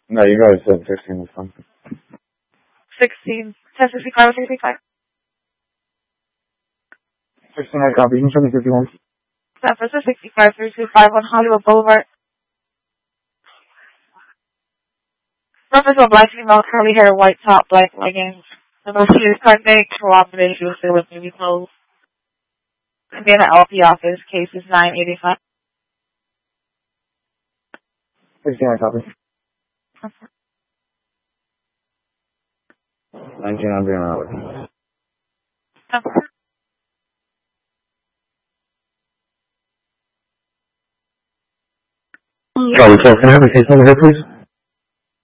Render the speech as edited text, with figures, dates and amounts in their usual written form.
No, you guys said 16 was fine. 16. 1065 or 65? 16 I copy. You can show me 51. San Francisco 65 325 on Hollywood Boulevard. Reference of black female, curly hair, white top, black leggings. The most she is pregnant, cooperative, she was still with movie clothes. And then the LP office, case is 985. 16 I copy. 19 I'm being out. Charlie 12, can I have a case over here, please?